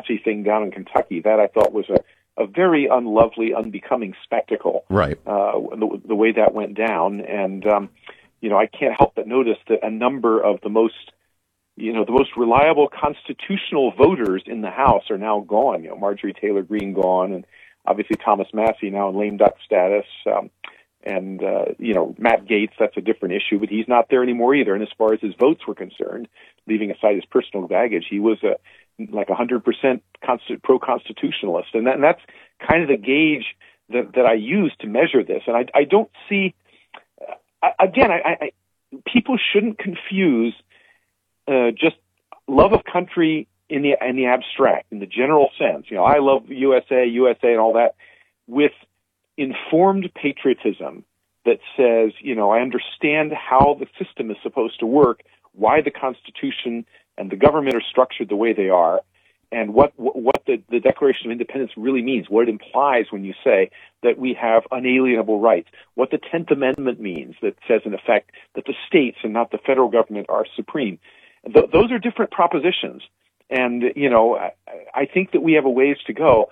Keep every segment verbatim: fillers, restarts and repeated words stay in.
Massey thing down in Kentucky, that I thought was a, a very unlovely, unbecoming spectacle. Right. Uh, the, the way that went down. And, um, you know, I can't help but notice that a number of the most, you know, the most reliable constitutional voters in the House are now gone. You know, Marjorie Taylor Greene gone, and obviously Thomas Massey now in lame duck status. Um, and, uh, you know, Matt Gaetz, that's a different issue, but he's not there anymore either. And as far as his votes were concerned, leaving aside his personal baggage, he was a, like a one hundred percent consti- pro-constitutionalist. And, that, and that's kind of the gauge that, that I use to measure this. And I, I don't see, uh, again, I, I, people shouldn't confuse uh, just love of country in the in the abstract, in the general sense. You know, I love U S A, U S A and all that, with informed patriotism that says, you know, I understand how the system is supposed to work, why the Constitution and the government are structured the way they are, and what what the, the Declaration of Independence really means, what it implies when you say that we have unalienable rights, what the tenth Amendment means that says, in effect, that the states and not the federal government are supreme. Th- those are different propositions. And, you know, I, I think that we have a ways to go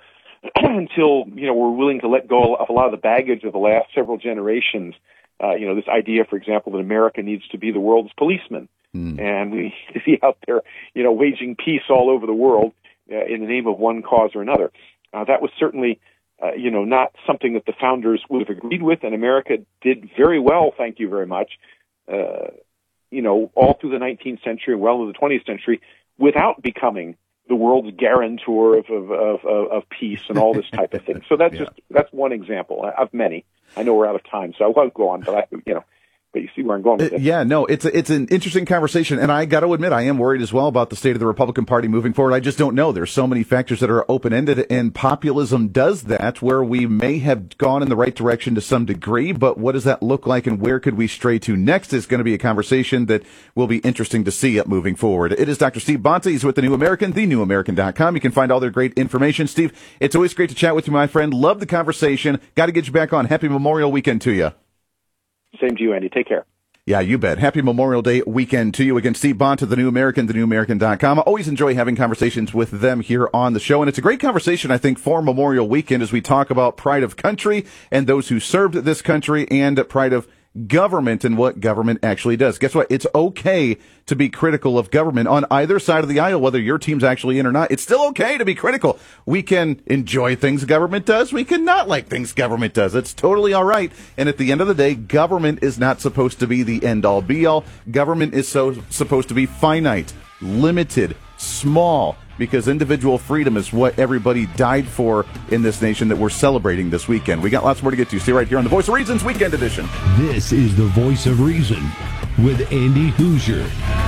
until, you know, we're willing to let go of a lot of the baggage of the last several generations. Uh, you know, this idea, for example, that America needs to be the world's policeman. Mm. And we see out there, you know, waging peace all over the world uh, in the name of one cause or another. Uh, that was certainly, uh, you know, not something that the founders would have agreed with, and America did very well, thank you very much, uh, you know, all through the nineteenth century and well into the twentieth century, without becoming the world's guarantor of, of, of, of peace and all this type of thing. So that's yeah. just, that's one example of many. I know we're out of time, so I won't go on, but I, you know, but you see where I'm going with this. Yeah, no, it's a, it's an interesting conversation, and I got to admit, I am worried as well about the state of the Republican Party moving forward. I just don't know. There's so many factors that are open-ended, and populism does that, where we may have gone in the right direction to some degree, but what does that look like, and where could we stray to next is going to be a conversation that will be interesting to see moving forward. It is Doctor Steve Bonta. He's with The New American, the new american dot com. You can find all their great information. Steve, it's always great to chat with you, my friend. Love the conversation. Got to get you back on. Happy Memorial Weekend to you. Same to you, Andy. Take care. Yeah, you bet. Happy Memorial Day weekend to you. Again, Steve Bonta, The New American, the new american dot com. I always enjoy having conversations with them here on the show, and it's a great conversation, I think, for Memorial Weekend as we talk about pride of country and those who served this country and pride of government and what government actually does. Guess what? It's okay to be critical of government on either side of the aisle, whether your team's actually in or not. It's still okay to be critical. We can enjoy things government does. We can not like things government does. It's totally all right. And at the end of the day, government is not supposed to be the end-all, be-all. Government is so supposed to be finite, limited, small, because individual freedom is what everybody died for in this nation that we're celebrating this weekend. We got lots more to get to. Stay right here on The Voice of Reason's Weekend Edition. This is The Voice of Reason with Andy Hoosier.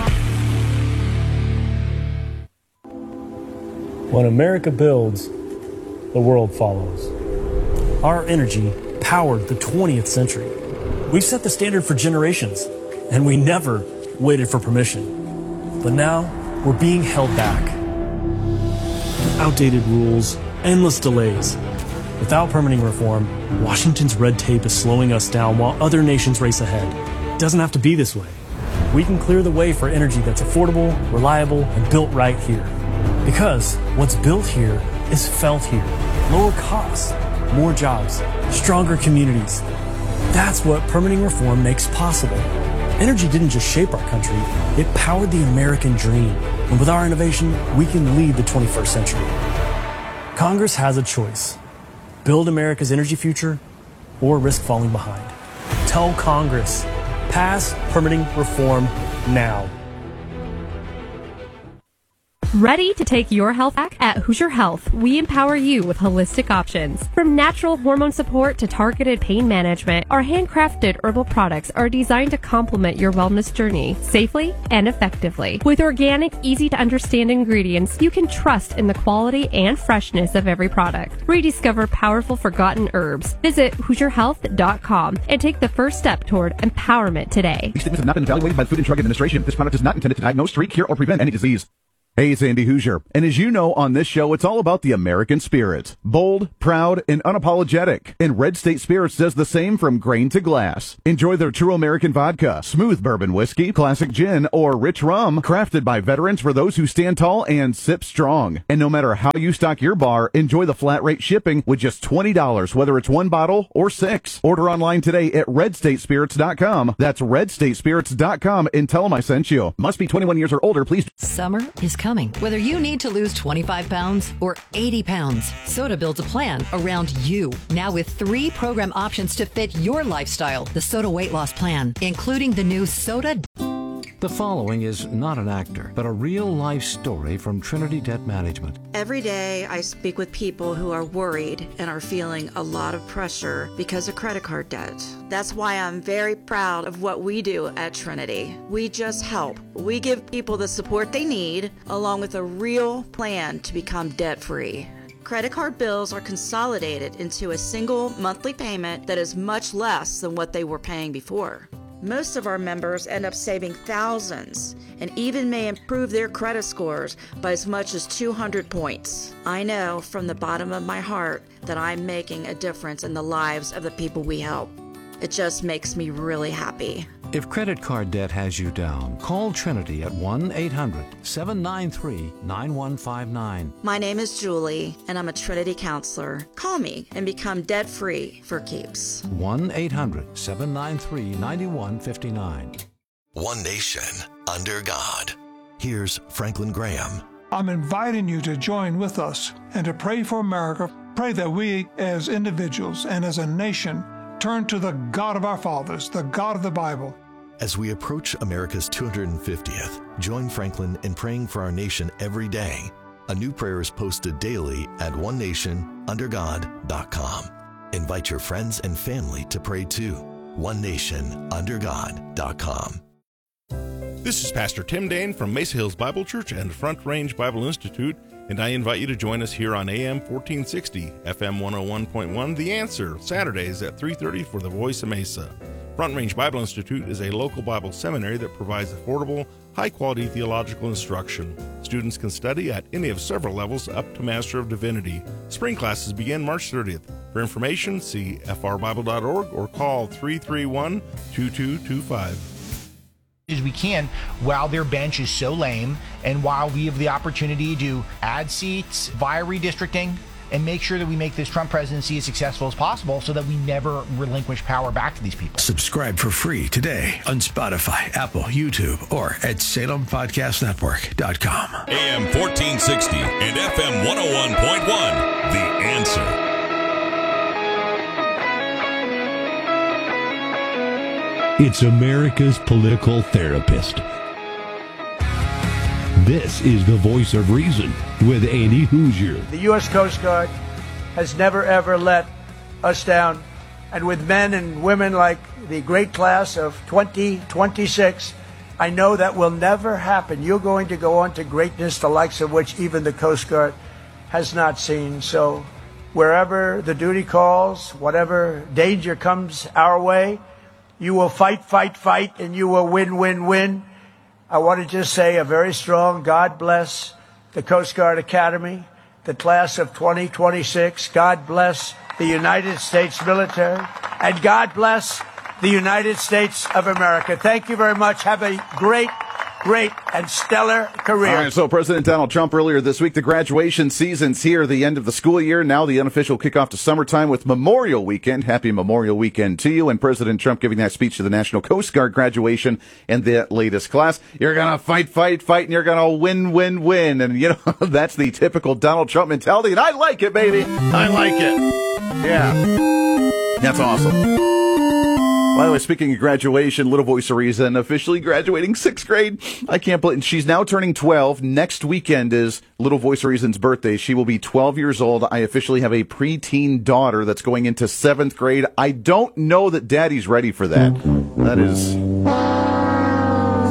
When America builds, the world follows. Our energy powered the twentieth century. We've set the standard for generations, and we never waited for permission. But now, we're being held back. Outdated rules, endless delays. Without permitting reform, Washington's red tape is slowing us down while other nations race ahead. It doesn't have to be this way. We can clear the way for energy that's affordable, reliable, and built right here. Because what's built here is felt here. Lower costs, more jobs, stronger communities. That's what permitting reform makes possible. Energy didn't just shape our country, it powered the American dream. And with our innovation, we can lead the twenty-first century. Congress has a choice. Build America's energy future or risk falling behind. Tell Congress, pass permitting reform now. Ready to take your health back? At Hoosier Health, we empower you with holistic options. From natural hormone support to targeted pain management, our handcrafted herbal products are designed to complement your wellness journey safely and effectively. With organic, easy-to-understand ingredients, you can trust in the quality and freshness of every product. Rediscover powerful forgotten herbs. Visit Hoosier Health dot com and take the first step toward empowerment today. These statements have not been evaluated by the Food and Drug Administration. This product is not intended to diagnose, treat, cure, or prevent any disease. Hey, it's Andy Hoosier. And as you know, on this show, it's all about the American spirit. Bold, proud, and unapologetic. And Red State Spirits does the same from grain to glass. Enjoy their true American vodka, smooth bourbon whiskey, classic gin, or rich rum, crafted by veterans for those who stand tall and sip strong. And no matter how you stock your bar, enjoy the flat rate shipping with just twenty dollars, whether it's one bottle or six. Order online today at red state spirits dot com. That's red state spirits dot com and tell them I sent you. Must be twenty-one years or older, please. Summer is coming. Whether you need to lose twenty-five pounds or eighty pounds, Soda builds a plan around you. Now with three program options to fit your lifestyle. The Soda Weight Loss Plan, including the new Soda. The following is not an actor, but a real-life story from Trinity Debt Management. Every day I speak with people who are worried and are feeling a lot of pressure because of credit card debt. That's why I'm very proud of what we do at Trinity. We just help. We give people the support they need, along with a real plan to become debt-free. Credit card bills are consolidated into a single monthly payment that is much less than what they were paying before. Most of our members end up saving thousands and even may improve their credit scores by as much as two hundred points. I know from the bottom of my heart that I'm making a difference in the lives of the people we help. It just makes me really happy. If credit card debt has you down, call Trinity at one eight hundred seven nine three nine one five nine. My name is Julie, and I'm a Trinity counselor. Call me and become debt-free for keeps. one eight hundred seven nine three nine one five nine. One nation under God. Here's Franklin Graham. I'm inviting you to join with us and to pray for America. Pray that we as individuals and as a nation turn to the God of our fathers, the God of the Bible. As we approach America's two hundred fiftieth, join Franklin in praying for our nation every day. A new prayer is posted daily at one nation under god dot com. Invite your friends and family to pray too. one nation under god dot com. This is Pastor Tim Dane from Mesa Hills Bible Church and Front Range Bible Institute, and I invite you to join us here on A M fourteen sixty, F M one oh one point one, The Answer, Saturdays at three thirty for the Voice of Mesa. Front Range Bible Institute is a local Bible seminary that provides affordable, high-quality theological instruction. Students can study at any of several levels up to Master of Divinity. Spring classes begin March thirtieth. For information, see f r bible dot org or call three three one, two two two five. As we can while their bench is so lame and while we have the opportunity to add seats via redistricting and make sure that we make this Trump presidency as successful as possible so that we never relinquish power back to these people. Subscribe for free today on Spotify, Apple, YouTube, or at salem podcast network dot com. A M fourteen sixty and F M one oh one point one, The Answer. It's America's political therapist. This is the Voice of Reason with Andy Hoosier. The U S Coast Guard has never, ever let us down. And with men and women like the great class of twenty twenty-six, I know that will never happen. You're going to go on to greatness, the likes of which even the Coast Guard has not seen. So wherever the duty calls, whatever danger comes our way, you will fight, fight, fight, and you will win, win, win. I want to just say a very strong God bless the Coast Guard Academy, the class of twenty twenty-six. God bless the United States military, and God bless the United States of America. Thank you very much. Have a great, great, and stellar career. All right, so President Donald Trump earlier this week, the graduation season's here, the end of the school year, now the unofficial kickoff to summertime with Memorial Weekend. Happy Memorial Weekend to you. And President Trump giving that speech to the National Coast Guard graduation and the latest class. You're going to fight, fight, fight, and you're going to win, win, win. And, you know, that's the typical Donald Trump mentality, and I like it, baby. I like it. Yeah. That's awesome. By the way, speaking of graduation, Little Voice of Reason officially graduating sixth grade. I can't believe she's now turning twelve. Next weekend is Little Voice of Reason's birthday. She will be twelve years old. I officially have a preteen daughter that's going into seventh grade. I don't know that Daddy's ready for that. That is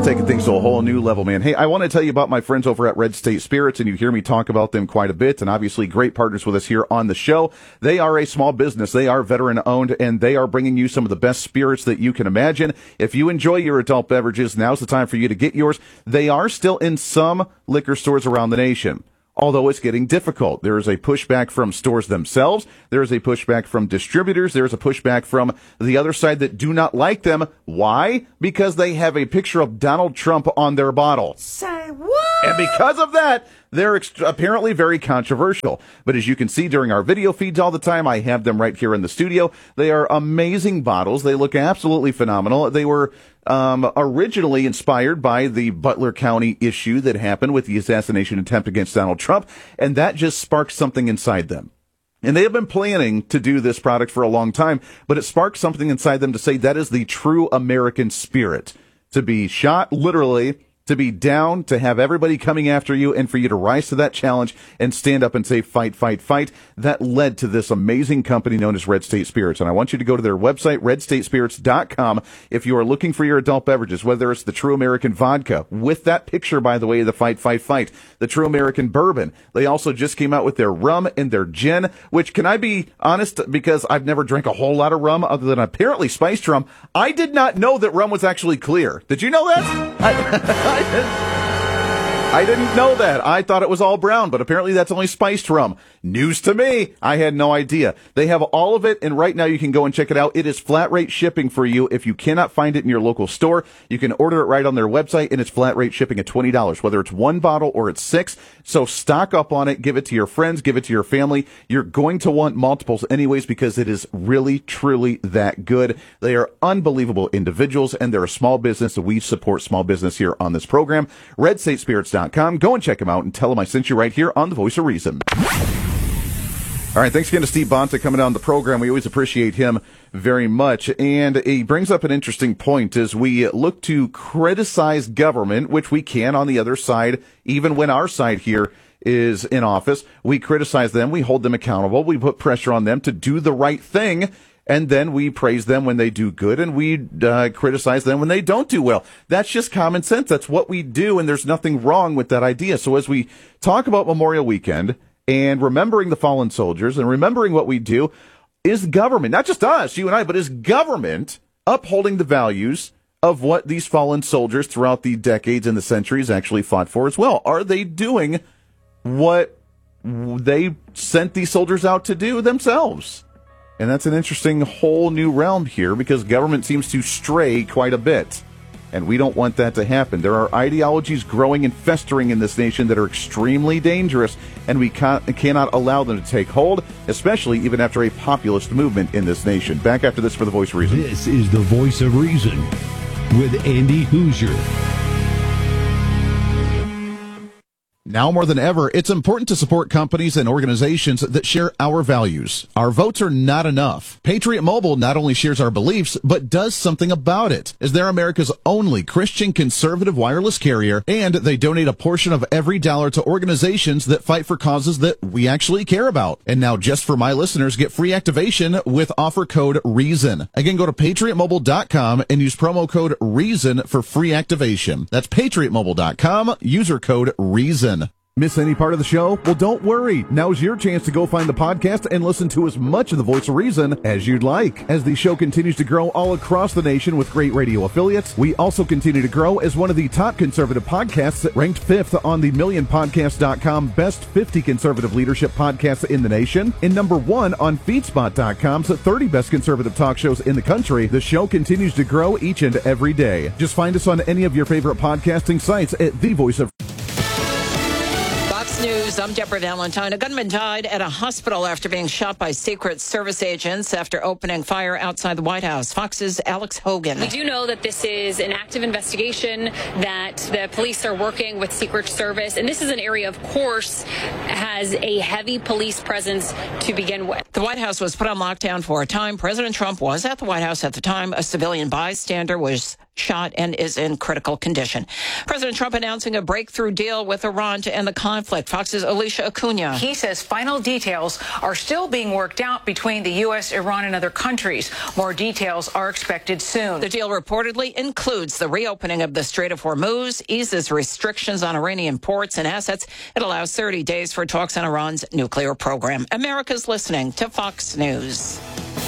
Taking things to a whole new level, man. Hey, I want to tell you about my friends over at Red State Spirits, and you hear me talk about them quite a bit, and obviously great partners with us here on the show. They are a small business. They are veteran-owned, and they are bringing you some of the best spirits that you can imagine. If you enjoy your adult beverages, now's the time for you to get yours. They are still in some liquor stores around the nation, although it's getting difficult. There is a pushback from stores themselves. There is a pushback from distributors. There is a pushback from the other side that do not like them. Why? Because they have a picture of Donald Trump on their bottle. Say what? And because of that, they're ex- apparently very controversial. But as you can see during our video feeds all the time, I have them right here in the studio. They are amazing bottles. They look absolutely phenomenal. They were um, originally inspired by the Butler County issue that happened with the assassination attempt against Donald Trump, and that just sparked something inside them. And they have been planning to do this product for a long time, but it sparked something inside them to say that is the true American spirit. To be shot, literally, to be down, to have everybody coming after you, and for you to rise to that challenge and stand up and say, fight, fight, fight. That led to this amazing company known as Red State Spirits. And I want you to go to their website, red state spirits dot com, if you are looking for your adult beverages, whether it's the True American Vodka, with that picture, by the way, the fight, fight, fight, the True American Bourbon. They also just came out with their rum and their gin, which, can I be honest, because I've never drank a whole lot of rum other than apparently spiced rum, I did not know that rum was actually clear. Did you know that? I, I I didn't know that. I thought it was all brown, but apparently that's only spiced rum. News to me. I had no idea. They have all of it, and right now you can go and check it out. It is flat rate shipping for you. If you cannot find it in your local store, you can order it right on their website, and it's flat rate shipping at twenty dollars, whether it's one bottle or it's six. So stock up on it. Give it to your friends. Give it to your family. You're going to want multiples anyways because it is really, truly that good. They are unbelievable individuals, and they're a small business, and we support small business here on this program. red state spirits dot com. Go and check them out and tell them I sent you right here on The Voice of Reason. All right, thanks again to Steve Bonta coming on the program. We always appreciate him very much. And he brings up an interesting point as we look to criticize government, which we can on the other side, even when our side here is in office. We criticize them, we hold them accountable, we put pressure on them to do the right thing, and then we praise them when they do good, and we uh, criticize them when they don't do well. That's just common sense. That's what we do, and there's nothing wrong with that idea. So as we talk about Memorial Weekend and remembering the fallen soldiers and remembering what we do, is government, not just us, you and I, but is government upholding the values of what these fallen soldiers throughout the decades and the centuries actually fought for as well? Are they doing what they sent these soldiers out to do themselves? And that's an interesting whole new realm here because government seems to stray quite a bit. And we don't want that to happen. There are ideologies growing and festering in this nation that are extremely dangerous, and we ca- cannot allow them to take hold, especially even after a populist movement in this nation. Back after this for The Voice of Reason. This is The Voice of Reason with Andy Hoosier. Now more than ever, it's important to support companies and organizations that share our values. Our votes are not enough. Patriot Mobile not only shares our beliefs, but does something about it, as they're America's only Christian conservative wireless carrier, and they donate a portion of every dollar to organizations that fight for causes that we actually care about. And now, just for my listeners, get free activation with offer code REASON. Again, go to patriot mobile dot com and use promo code REASON for free activation. That's patriot mobile dot com, user code REASON. Miss any part of the show? Well, don't worry. Now's your chance to go find the podcast and listen to as much of The Voice of Reason as you'd like. As the show continues to grow all across the nation with great radio affiliates, we also continue to grow as one of the top conservative podcasts, ranked fifth on the million podcast dot com Best fifty Conservative Leadership Podcasts in the nation, and number one on feedspot dot com's thirty Best Conservative Talk Shows in the country. The show continues to grow each and every day. Just find us on any of your favorite podcasting sites at The Voice of News. I'm Deborah Valentine. A gunman died at a hospital after being shot by Secret Service agents after opening fire outside the White House. Fox's Alex Hogan. We do know that this is an active investigation, that the police are working with Secret Service, and this is an area, of course, has a heavy police presence to begin with. The White House was put on lockdown for a time. President Trump was at the White House at the time. A civilian bystander was shot and is in critical condition. President Trump announcing a breakthrough deal with Iran to end the conflict. Fox's Alicia Acuna. He says final details are still being worked out between the U S, Iran, and other countries. More details are expected soon. The deal reportedly includes the reopening of the Strait of Hormuz, eases restrictions on Iranian ports and assets. It allows thirty days for talks on Iran's nuclear program. America's listening to Fox News.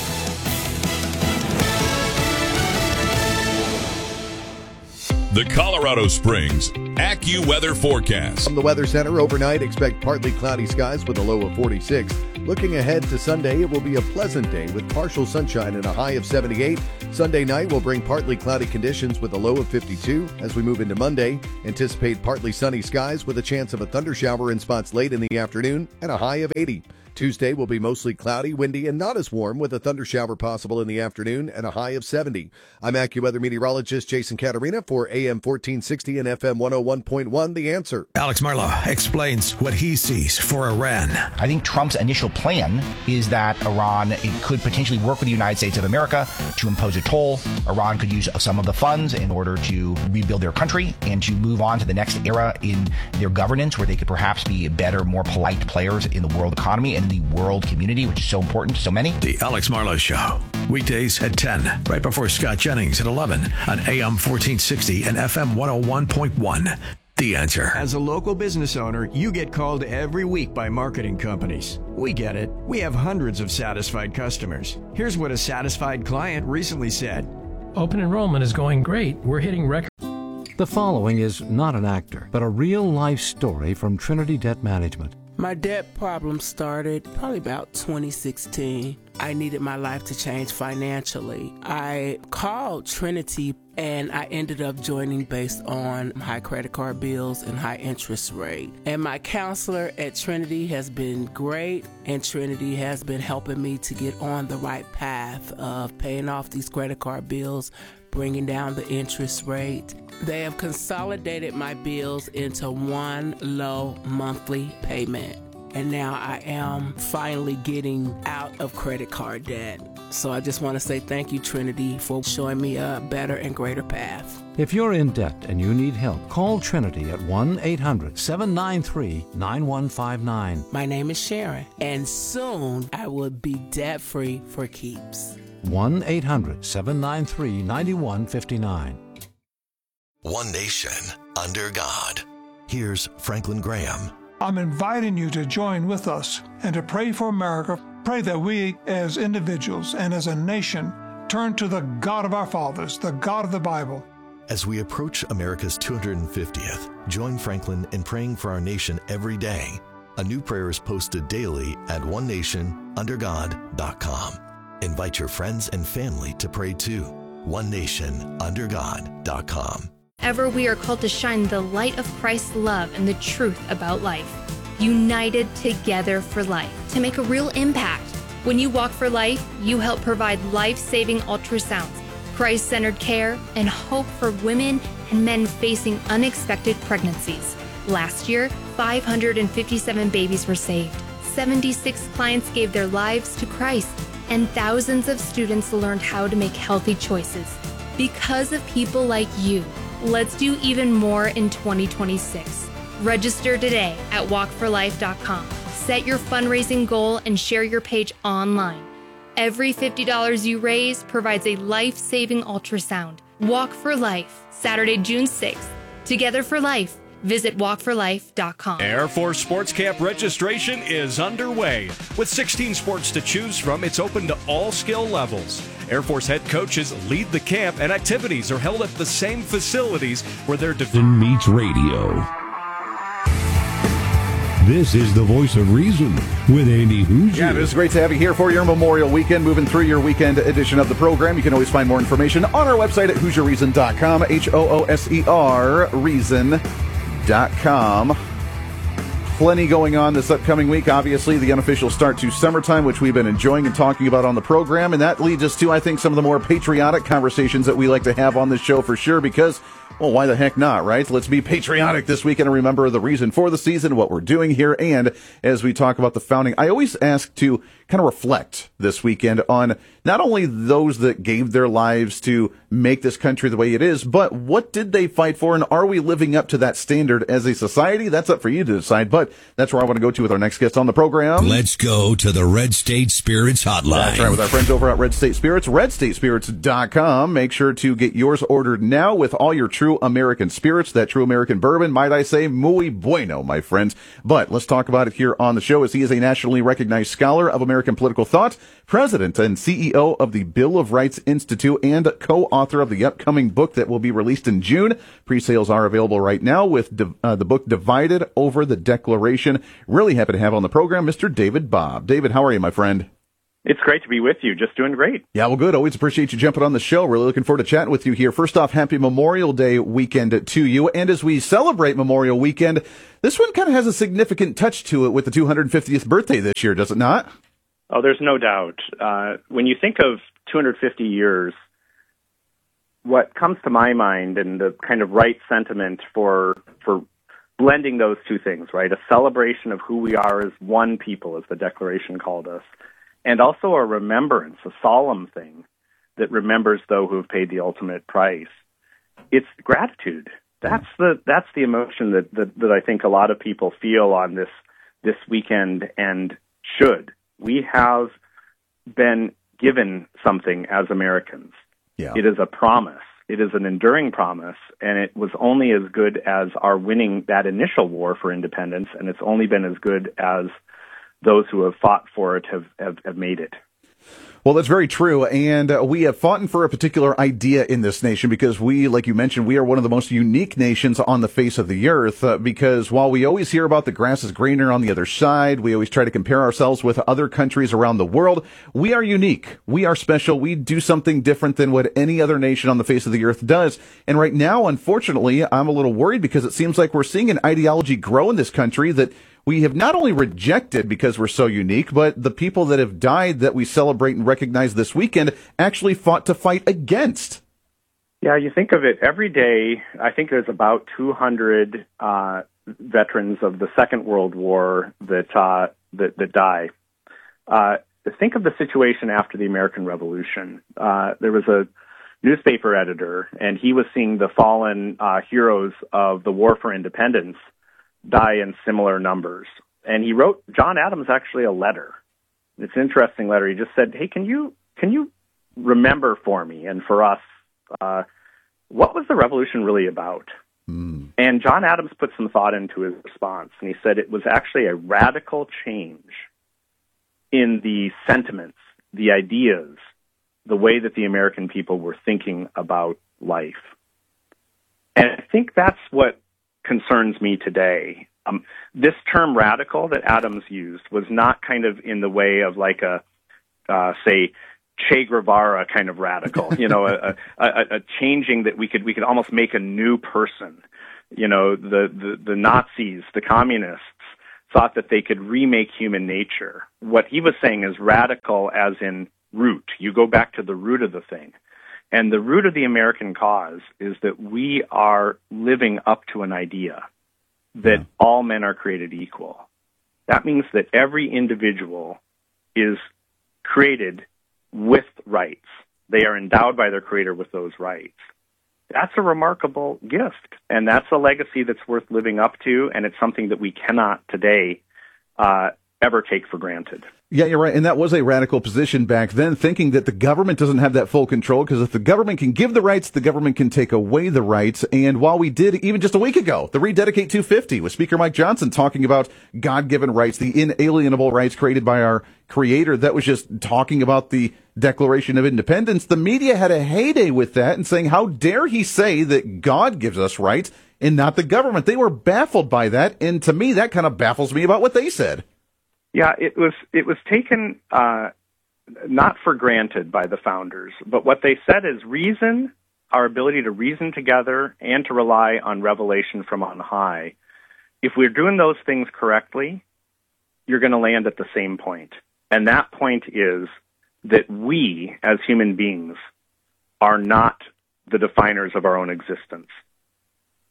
The Colorado Springs AccuWeather forecast. From the Weather Center, overnight expect partly cloudy skies with a low of forty-six. Looking ahead to Sunday, it will be a pleasant day with partial sunshine and a high of seventy-eight. Sunday night will bring partly cloudy conditions with a low of fifty-two. As we move into Monday, anticipate partly sunny skies with a chance of a thundershower in spots late in the afternoon and a high of eighty. Tuesday will be mostly cloudy, windy, and not as warm with a thundershower possible in the afternoon and a high of seventy. I'm AccuWeather meteorologist Jason Caterina for A M fourteen sixty and F M one oh one point one, The Answer. Alex Marlow explains what he sees for Iran. I think Trump's initial plan is that Iran it could potentially work with the United States of America to impose a toll. Iran could use some of the funds in order to rebuild their country and to move on to the next era in their governance where they could perhaps be better, more polite players in the world economy and the world community, which is so important to so many. The Alex Marlow Show, weekdays at ten, right before Scott Jennings at eleven on A M fourteen sixty and F M one oh one point one. The Answer. As a local business owner, you get called every week by marketing companies. We get it. We have hundreds of satisfied customers. Here's what a satisfied client recently said. Open enrollment is going great. We're hitting record. The following is not an actor, but a real-life story from Trinity Debt Management. My debt problem started probably about twenty sixteen. I needed my life to change financially. I called Trinity and I ended up joining based on high credit card bills and high interest rate. And my counselor at Trinity has been great, and Trinity has been helping me to get on the right path of paying off these credit card bills, bringing down the interest rate. They have consolidated my bills into one low monthly payment. And now I am finally getting out of credit card debt. So I just want to say thank you, Trinity, for showing me a better and greater path. If you're in debt and you need help, call Trinity at one eight hundred seven nine three nine one five nine. My name is Sharon, and soon I will be debt-free for keeps. one eight hundred seven nine three nine one five nine. One nation under God. Here's Franklin Graham. I'm inviting you to join with us and to pray for America. Pray that we as individuals and as a nation turn to the God of our fathers, the God of the Bible. As we approach America's two hundred fiftieth, join Franklin in praying for our nation every day. A new prayer is posted daily at one nation under god dot com. Invite your friends and family to pray too. one nation under god dot com. Ever we are called to shine the light of Christ's love and the truth about life. United together for life to make a real impact. When you walk for life, you help provide life-saving ultrasounds, Christ-centered care, and hope for women and men facing unexpected pregnancies. Last year, five hundred fifty-seven babies were saved. seventy-six clients gave their lives to Christ, and thousands of students learned how to make healthy choices. Because of people like you, let's do even more in twenty twenty-six. Register today at walk for life dot com. Set your fundraising goal and share your page online. Every fifty dollars you raise provides a life-saving ultrasound. Walk for Life, Saturday, June sixth. Together for Life. Visit walk for life dot com. Air Force Sports Camp registration is underway. With sixteen sports to choose from, it's open to all skill levels. Air Force head coaches lead the camp, and activities are held at the same facilities where their division meets radio. This is the voice of reason with Andy Hoosier. Yeah, it is great to have you here for your Memorial Weekend. Moving through your weekend edition of the program. You can always find more information on our website at hoosier reason dot com, H O O S E R, reason dot com. Plenty going on this upcoming week. Obviously, the unofficial start to summertime, which we've been enjoying and talking about on the program. And that leads us to, I think, some of the more patriotic conversations that we like to have on this show for sure, because Well, why the heck not, right? Let's be patriotic this weekend and remember the reason for the season, what we're doing here. And as we talk about the founding, I always ask to kind of reflect this weekend on not only those that gave their lives to make this country the way it is, but what did they fight for, and are we living up to that standard as a society? That's up for you to decide, but that's where I want to go to with our next guest on the program. Let's go to the Red State Spirits Hotline. That's right, with our friends over at Red State Spirits, red state spirits dot com. Make sure to get yours ordered now with all your true American spirits. That true American bourbon, might I say, muy bueno, my friends. But let's talk about it here on the show, as he is a nationally recognized scholar of American political thought, president and C E O of the Bill of Rights Institute, and co-author of the upcoming book that will be released in June. Pre-sales are available right now with uh, the book Divided Over the Declaration. Really happy to have on the program Mister David Bobb. David, how are you, my friend? It's great to be with you. Just doing great. Yeah, well, good. Always appreciate you jumping on the show. Really looking forward to chatting with you here. First off, happy Memorial Day weekend to you. And as we celebrate Memorial Weekend, this one kind of has a significant touch to it with the two hundred fiftieth birthday this year, does it not? Oh, there's no doubt. Uh, when you think of two hundred fifty years, what comes to my mind and the kind of right sentiment for for blending those two things, right? A celebration of who we are as one people, as the Declaration called us, and also a remembrance, a solemn thing that remembers those who have paid the ultimate price. It's gratitude. That's the that's the emotion that, that, that I think a lot of people feel on this this weekend and should. We have been given something as Americans. Yeah. It is a promise. It is an enduring promise, and it was only as good as our winning that initial war for independence, and it's only been as good as those who have fought for it have, have, have made it. Well, that's very true, and uh, we have fought for a particular idea in this nation because we, like you mentioned, we are one of the most unique nations on the face of the earth, uh, because while we always hear about the grass is greener on the other side, we always try to compare ourselves with other countries around the world, we are unique. We are special. We do something different than what any other nation on the face of the earth does. And right now, unfortunately, I'm a little worried because it seems like we're seeing an ideology grow in this country that we have not only rejected because we're so unique, but the people that have died that we celebrate and recognize this weekend actually fought to fight against. Yeah, you think of it every day. I think there's about two hundred uh, veterans of the Second World War that uh, that, that die. Uh, think of the situation after the American Revolution. Uh, there was a newspaper editor, and he was seeing the fallen uh, heroes of the War for Independence die in similar numbers. And he wrote John Adams actually a letter. It's an interesting letter. He just said, hey, can you can you remember for me and for us, uh, what was the revolution really about? Mm. And John Adams put some thought into his response, and he said it was actually a radical change in the sentiments, the ideas, the way that the American people were thinking about life. And I think that's what concerns me today. Um, this term radical that Adams used was not kind of in the way of like a, uh, say, Che Guevara kind of radical, you know, a, a, a changing that we could we could almost make a new person. You know, the, the, the Nazis, the communists thought that they could remake human nature. What he was saying is radical as in root. You go back to the root of the thing. And the root of the American cause is that we are living up to an idea that yeah. all men are created equal. That means that every individual is created with rights. They are endowed by their Creator with those rights. That's a remarkable gift, and that's a legacy that's worth living up to, and it's something that we cannot today uh, ever take for granted. Yeah, you're right. And that was a radical position back then, thinking that the government doesn't have that full control, because if the government can give the rights, the government can take away the rights. And while we did, even just a week ago, the Rededicate two fifty with Speaker Mike Johnson talking about God-given rights, the inalienable rights created by our Creator, that was just talking about the Declaration of Independence. The media had a heyday with that and saying, how dare he say that God gives us rights and not the government? They were baffled by that. And to me, that kind of baffles me about what they said. Yeah, it was it was taken uh, not for granted by the founders, but what they said is reason, our ability to reason together and to rely on revelation from on high. If we're doing those things correctly, you're going to land at the same point. And that point is that we, as human beings, are not the definers of our own existence.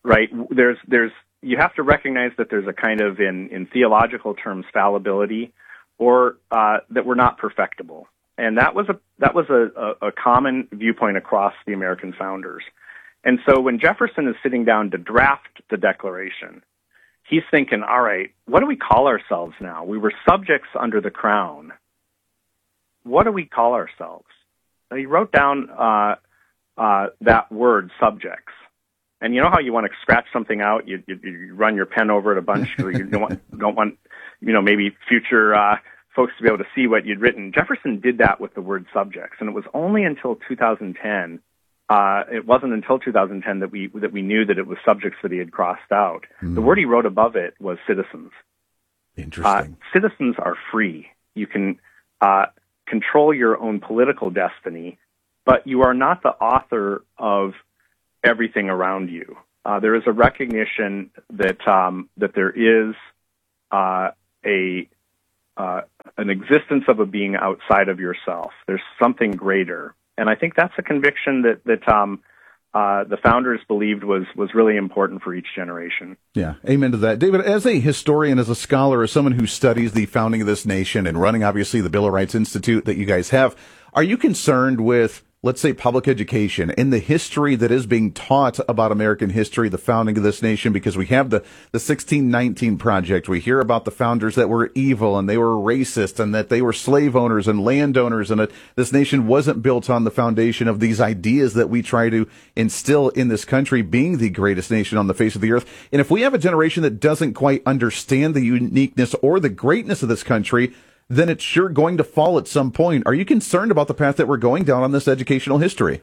right? There's, there's, you have to recognize that there's a kind of, in, in theological terms, fallibility, or uh, that we're not perfectible. And that was a that was a, a, a common viewpoint across the American founders. And so when Jefferson is sitting down to draft the Declaration, he's thinking, all right, what do we call ourselves now? We were subjects under the crown. What do we call ourselves? So he wrote down uh, uh, that word, subjects. And you know how you want to scratch something out, you, you, you run your pen over it a bunch because you don't want, don't want, you know, maybe future uh, folks to be able to see what you'd written. Jefferson did that with the word subjects, and it was only until two thousand ten, uh, it wasn't until two thousand ten that we that we knew that it was subjects that he had crossed out. Mm. The word he wrote above it was citizens. Interesting. Uh, citizens are free. You can uh, control your own political destiny, but you are not the author of everything around you. Uh, there is a recognition that um, that there is uh, a uh, an existence of a being outside of yourself. There's something greater, and I think that's a conviction that that um, uh, the founders believed was was really important for each generation. Yeah, amen to that, David. As a historian, as a scholar, as someone who studies the founding of this nation and running, obviously, the Bill of Rights Institute that you guys have, are you concerned with, let's say, public education and the history that is being taught about American history, the founding of this nation? Because we have the, the sixteen nineteen Project. We hear about the founders that were evil and they were racist and that they were slave owners and landowners, and that this nation wasn't built on the foundation of these ideas that we try to instill in this country, being the greatest nation on the face of the earth. And if we have a generation that doesn't quite understand the uniqueness or the greatness of this country, then it's sure going to fall at some point. Are you concerned about the path that we're going down on this educational history?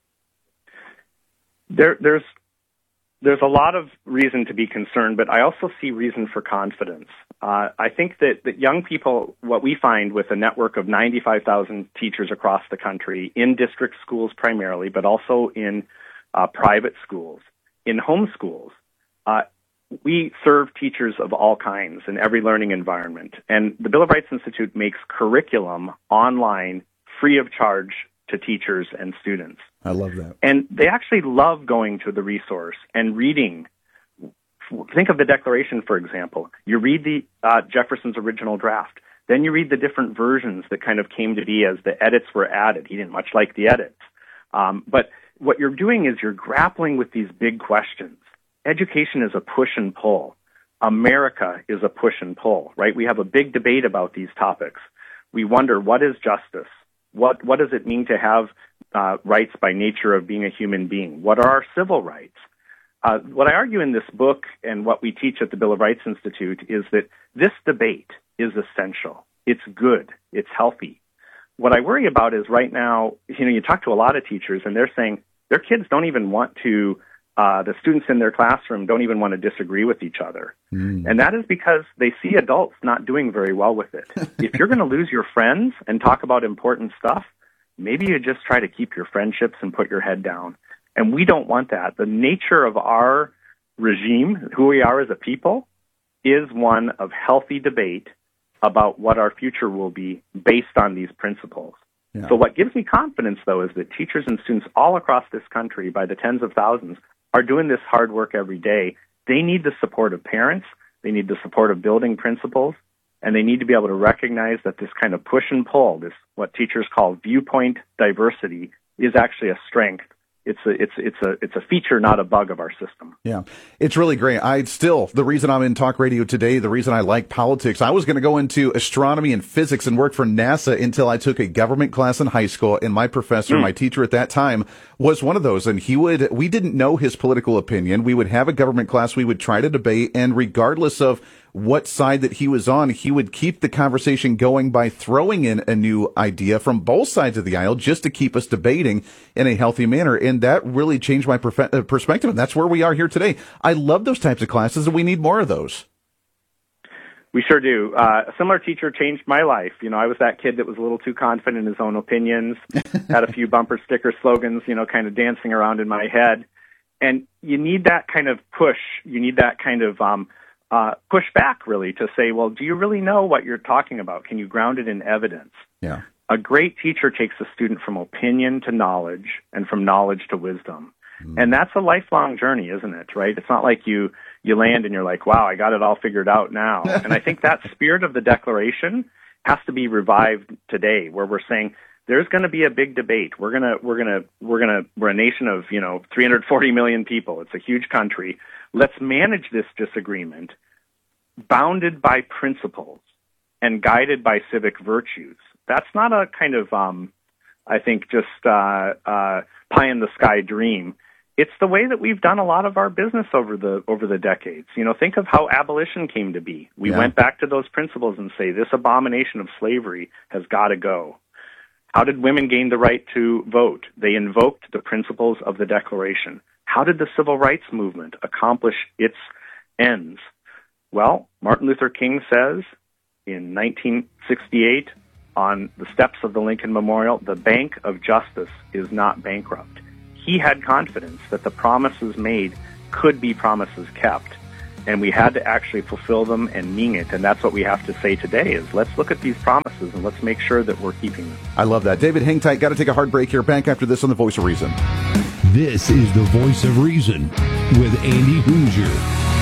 There, there's there's a lot of reason to be concerned, but I also see reason for confidence. Uh, I think that, that young people, what we find with a network of ninety-five thousand teachers across the country, in district schools primarily, but also in uh, private schools, in home schools, uh, we serve teachers of all kinds in every learning environment. And the Bill of Rights Institute makes curriculum online free of charge to teachers and students. I love that. And they actually love going to the resource and reading. Think of the Declaration, for example. You read the uh, Jefferson's original draft. Then you read the different versions that kind of came to be as the edits were added. He didn't much like the edits. Um, but what you're doing is you're grappling with these big questions. Education is a push and pull. America is a push and pull, right? We have a big debate about these topics. We wonder, what is justice? What what does it mean to have uh, rights by nature of being a human being? What are our civil rights? Uh, what I argue in this book and what we teach at the Bill of Rights Institute is that this debate is essential. It's good. It's healthy. What I worry about is right now, you know, you talk to a lot of teachers and they're saying their kids don't even want to Uh, the students in their classroom don't even want to disagree with each other. Mm. And that is because they see adults not doing very well with it. If you're going to lose your friends and talk about important stuff, maybe you just try to keep your friendships and put your head down. And we don't want that. The nature of our regime, who we are as a people, is one of healthy debate about what our future will be based on these principles. Yeah. So what gives me confidence, though, is that teachers and students all across this country, by the tens of thousands, are doing this hard work every day. They need the support of parents. They need the support of building principals. And they need to be able to recognize that this kind of push and pull, this what teachers call viewpoint diversity, is actually a strength. It's a, it's, it's a, it's a feature, not a bug of our system. Yeah. It's really great. I still, the reason I'm in talk radio today, the reason I like politics, I was going to go into astronomy and physics and work for NASA until I took a government class in high school. And my professor, mm. my teacher at that time, was one of those. And he would, we didn't know his political opinion. We would have a government class. We would try to debate. And regardless of what side that he was on, he would keep the conversation going by throwing in a new idea from both sides of the aisle just to keep us debating in a healthy manner. And that really changed my perfe- perspective. And that's where we are here today. I love those types of classes, and we need more of those. We sure do. Uh, a similar teacher changed my life. You know, I was that kid that was a little too confident in his own opinions, had a few bumper sticker slogans, you know, kind of dancing around in my head. And you need that kind of push. You need that kind of um, uh, push back, really, to say, well, do you really know what you're talking about? Can you ground it in evidence? Yeah. A great teacher takes a student from opinion to knowledge and from knowledge to wisdom. And that's a lifelong journey, isn't it, right? It's not like you, you land and you're like, wow, I got it all figured out now. And I think that spirit of the Declaration has to be revived today, where we're saying there's going to be a big debate. We're going to, we're going to, we're going to, we're a nation of, you know, three hundred forty million people. It's a huge country. Let's manage this disagreement bounded by principles and guided by civic virtues. That's not a kind of, um, I think, just uh, uh, pie-in-the-sky dream. It's the way that we've done a lot of our business over the over the decades. You know, think of how abolition came to be. We Yeah. went back to those principles and say, this abomination of slavery has got to go. How did women gain the right to vote? They invoked the principles of the Declaration. How did the civil rights movement accomplish its ends? Well, Martin Luther King says in nineteen sixty-eight on the steps of the Lincoln Memorial, the Bank of Justice is not bankrupt. He had confidence that the promises made could be promises kept, and we had to actually fulfill them and mean it. And that's what we have to say today is let's look at these promises and let's make sure that we're keeping them. I love that. David, hang tight. Got to take a hard break here. Back after this on The Voice of Reason. This is The Voice of Reason with Andy Hoosier.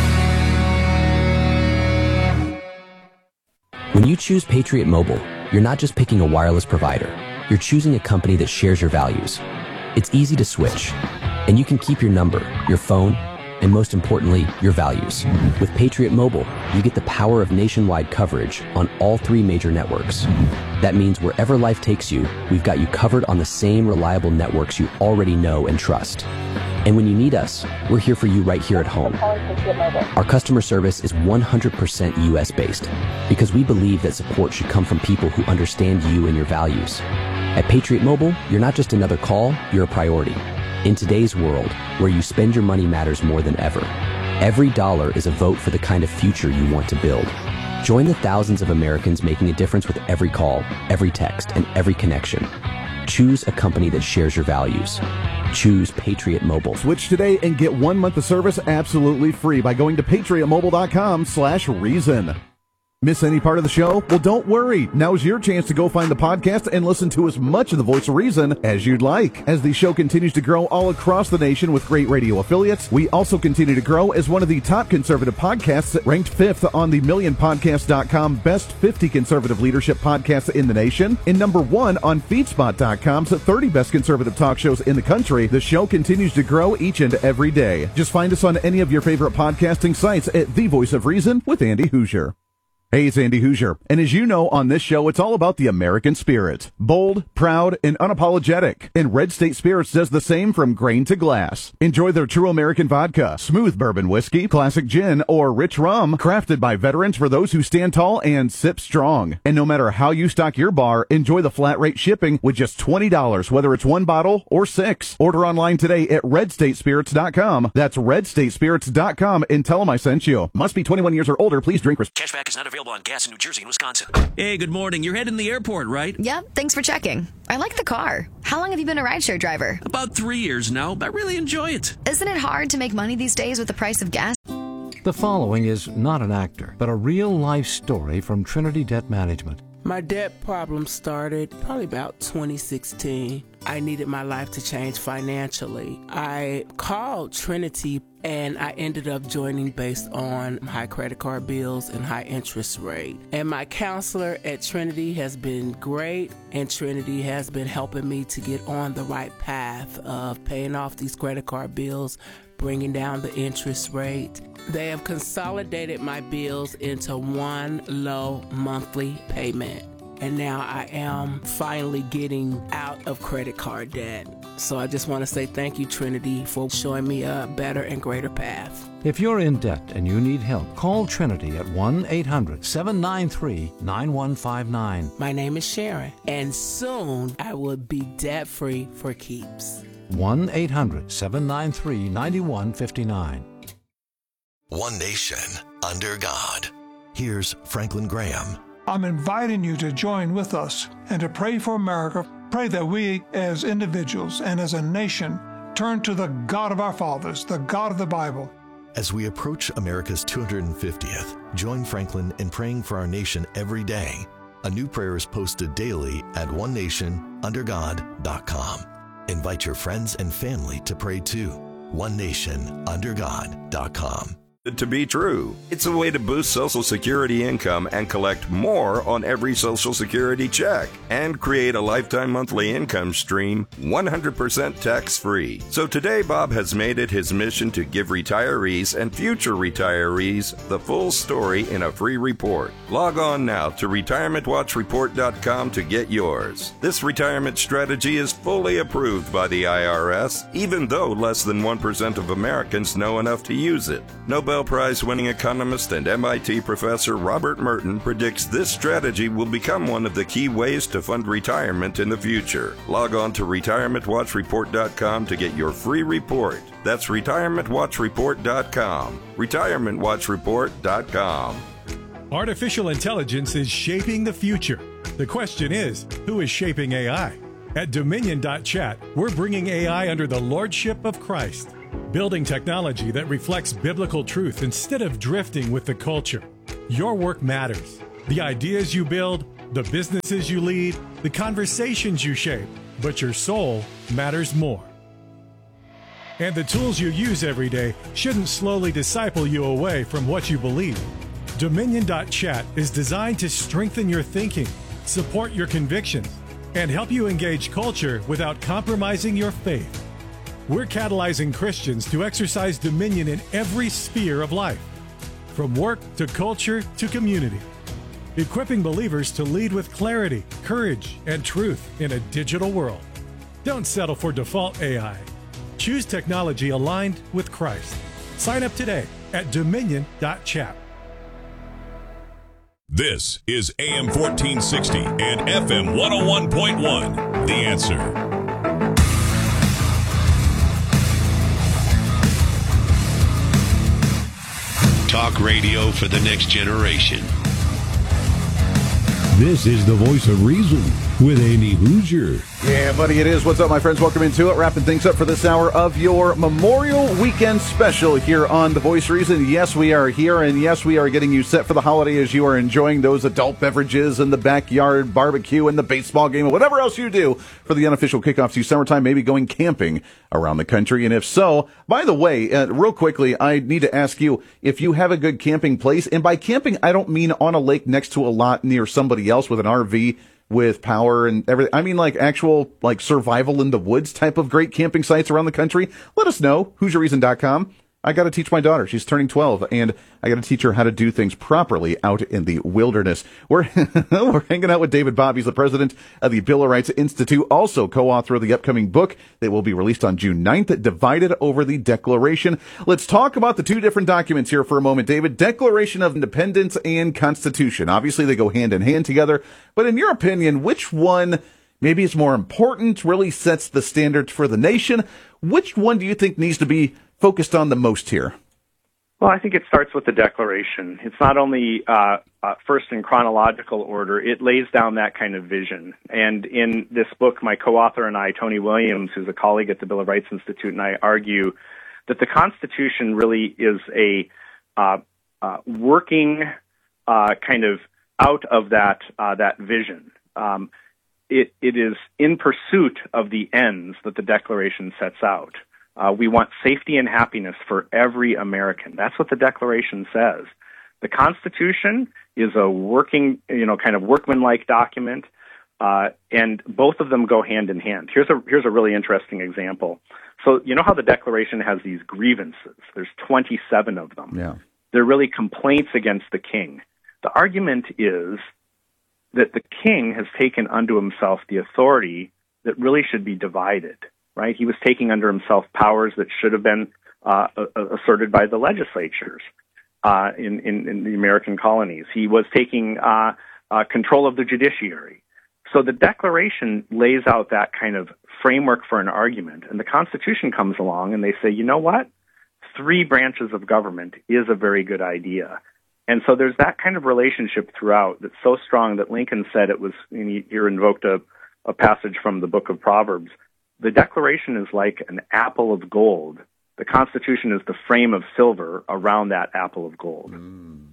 When you choose Patriot Mobile, you're not just picking a wireless provider. You're choosing a company that shares your values. It's easy to switch, and you can keep your number, your phone, and most importantly, your values. With Patriot Mobile, you get the power of nationwide coverage on all three major networks. That means wherever life takes you, we've got you covered on the same reliable networks you already know and trust. And when you need us, we're here for you right here at home. Our customer service is one hundred percent U S based because we believe that support should come from people who understand you and your values. At Patriot Mobile, you're not just another call, you're a priority. In today's world, where you spend your money matters more than ever, every dollar is a vote for the kind of future you want to build. Join the thousands of Americans making a difference with every call, every text, and every connection. Choose a company that shares your values. Choose Patriot Mobile. Switch today and get one month of service absolutely free by going to patriotmobile.com slash reason. Miss any part of the show? Well, don't worry. Now's your chance to go find the podcast and listen to as much of The Voice of Reason as you'd like. As the show continues to grow all across the nation with great radio affiliates, we also continue to grow as one of the top conservative podcasts, ranked fifth on the million podcast dot com Best fifty Conservative Leadership Podcasts in the nation, and number one on feedspot dot com's thirty Best Conservative Talk Shows in the country. The show continues to grow each and every day. Just find us on any of your favorite podcasting sites at The Voice of Reason with Andy Hoosier. Hey, it's Andy Hoosier, and as you know, on this show, it's all about the American spirit. Bold, proud, and unapologetic. And Red State Spirits does the same from grain to glass. Enjoy their true American vodka, smooth bourbon whiskey, classic gin, or rich rum, crafted by veterans for those who stand tall and sip strong. And no matter how you stock your bar, enjoy the flat rate shipping with just twenty dollars, whether it's one bottle or six. Order online today at red state spirits dot com. That's red state spirits dot com, and tell them I sent you. Must be twenty-one years or older. Please drink responsibly. Cashback is not available on gas in New Jersey and Wisconsin. Hey, good morning. You're heading to the airport, right? Yep, thanks for checking. I like the car. How long have you been a rideshare driver? About three years now. I really enjoy it. Isn't it hard to make money these days with the price of gas? The following is not an actor, but a real-life story from Trinity Debt Management. My debt problem started probably about twenty sixteen. I needed my life to change financially. I called Trinity and I ended up joining based on high credit card bills and high interest rate. And my counselor at Trinity has been great, and Trinity has been helping me to get on the right path of paying off these credit card bills, bringing down the interest rate. They have consolidated my bills into one low monthly payment. And now I am finally getting out of credit card debt. So I just want to say thank you, Trinity, for showing me a better and greater path. If you're in debt and you need help, call Trinity at one eight hundred seven nine three nine one five nine. My name is Sharon, and soon I will be debt-free for keeps. one eight hundred seven nine three nine one five nine. One nation under God. Here's Franklin Graham. I'm inviting you to join with us and to pray for America. Pray that we as individuals and as a nation turn to the God of our fathers, the God of the Bible. As we approach America's two hundred fiftieth, join Franklin in praying for our nation every day. A new prayer is posted daily at one nation under god dot com. Invite your friends and family to pray too. one nation under god dot com. To be true. It's a way to boost Social Security income and collect more on every Social Security check and create a lifetime monthly income stream one hundred percent tax-free. So today, Bob has made it his mission to give retirees and future retirees the full story in a free report. Log on now to retirement watch report dot com to get yours. This retirement strategy is fully approved by the I R S, even though less than one percent of Americans know enough to use it. Nobel Prize-winning economist and M I T professor Robert Merton predicts this strategy will become one of the key ways to fund retirement in the future. Log on to retirement watch report dot com to get your free report. That's retirement watch report dot com. retirement watch report dot com. Artificial intelligence is shaping the future. The question is, who is shaping A I? At Dominion dot chat, we're bringing A I under the lordship of Christ. Building technology that reflects biblical truth instead of drifting with the culture. Your work matters. The ideas you build, the businesses you lead, the conversations you shape, but your soul matters more. And the tools you use every day shouldn't slowly disciple you away from what you believe. Dominion dot chat is designed to strengthen your thinking, support your convictions, and help you engage culture without compromising your faith. We're catalyzing Christians to exercise dominion in every sphere of life, from work to culture to community, equipping believers to lead with clarity, courage, and truth in a digital world. Don't settle for default A I. Choose technology aligned with Christ. Sign up today at Dominion dot chat. This is A M fourteen sixty and F M one oh one point one. The Answer. Talk radio for the next generation. This is the Voice of Reason with Andy Hoosier. Yeah, buddy, it is. What's up, my friends? Welcome into it. Wrapping things up for this hour of your Memorial Weekend special here on The Voice of Reason. Yes, we are here, and yes, we are getting you set for the holiday as you are enjoying those adult beverages and the backyard barbecue and the baseball game and whatever else you do for the unofficial kickoff to summertime, maybe going camping around the country. And if so, by the way, uh, real quickly, I need to ask you if you have a good camping place. And by camping, I don't mean on a lake next to a lot near somebody else with an R V with power and everything. I mean like actual like survival in the woods type of great camping sites around the country. Let us know. Hoosier Reason dot com. I got to teach my daughter. She's turning twelve, and I got to teach her how to do things properly out in the wilderness. We're we're hanging out with David Bobb. He's the president of the Bill of Rights Institute, also co-author of the upcoming book that will be released on June ninth, Divided Over the Declaration. Let's talk about the two different documents here for a moment, David. Declaration of Independence and Constitution. Obviously, they go hand in hand together, but in your opinion, which one maybe is more important, really sets the standards for the nation? Which one do you think needs to be focused on the most here? Well, I think it starts with the Declaration. It's not only uh, uh, first in chronological order, it lays down that kind of vision. And in this book, my co-author and I, Tony Williams, who's a colleague at the Bill of Rights Institute, and I argue that the Constitution really is a uh, uh, working uh, kind of out of that uh, that vision. Um, it, it is in pursuit of the ends that the Declaration sets out. Uh, we want safety and happiness for every American. That's what the Declaration says. The Constitution is a working, you know, kind of workmanlike document, uh, and both of them go hand in hand. Here's a here's a really interesting example. So you know how the Declaration has these grievances? There's twenty-seven of them. Yeah. They're really complaints against the king. The argument is that the king has taken unto himself the authority that really should be divided. Right? He was taking under himself powers that should have been uh, asserted by the legislatures uh, in, in, in the American colonies. He was taking uh, uh, control of the judiciary. So the Declaration lays out that kind of framework for an argument, and the Constitution comes along and they say, you know what? Three branches of government is a very good idea. And so there's that kind of relationship throughout that's so strong that Lincoln said it was, and he here invoked a, a passage from the book of Proverbs. The Declaration is like an apple of gold. The Constitution is the frame of silver around that apple of gold. Mm.